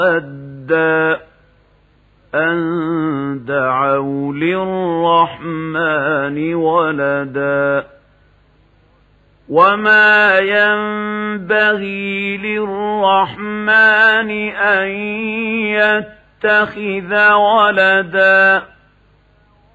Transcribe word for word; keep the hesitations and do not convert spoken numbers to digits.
وَدًّا أَن دَعَوْا لِلرَّحْمَنِ وَلَدًا وَمَا يَنبَغِي لِلرَّحْمَنِ أَن يَتَّخِذَ وَلَدًا